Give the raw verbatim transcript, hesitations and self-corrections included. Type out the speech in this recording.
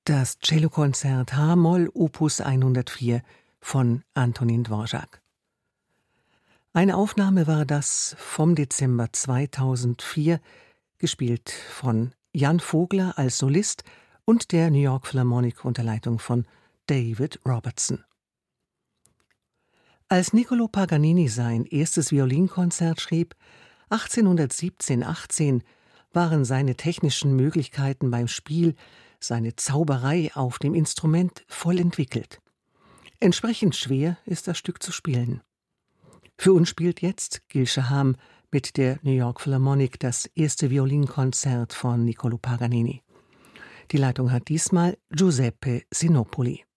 Das Cellokonzert H-Moll Opus hundertvier von Antonin Dvorak. Eine Aufnahme war das vom Dezember zweitausendvier, gespielt von Jan Vogler als Solist und der New York Philharmonic unter Leitung von David Robertson. Als Niccolò Paganini sein erstes Violinkonzert schrieb, achtzehnhundertsiebzehn achtzehn, waren seine technischen Möglichkeiten beim Spiel, seine Zauberei auf dem Instrument voll entwickelt. Entsprechend schwer ist das Stück zu spielen. Für uns spielt jetzt Gil Shaham mit der New York Philharmonic das erste Violinkonzert von Niccolò Paganini. Die Leitung hat diesmal Giuseppe Sinopoli.